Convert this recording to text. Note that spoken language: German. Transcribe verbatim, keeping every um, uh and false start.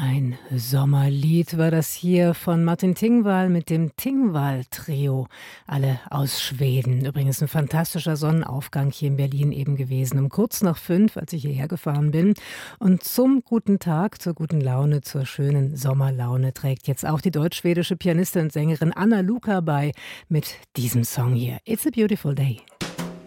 Ein Sommerlied war das hier von Martin Tingvall mit dem Tingvall-Trio, alle aus Schweden. Übrigens ein fantastischer Sonnenaufgang hier in Berlin eben gewesen, um kurz nach fünf, als ich hierher gefahren bin. Und zum guten Tag, zur guten Laune, zur schönen Sommerlaune trägt jetzt auch die deutsch-schwedische Pianistin und Sängerin Anna Luka bei mit diesem Song hier. It's a Beautiful Day.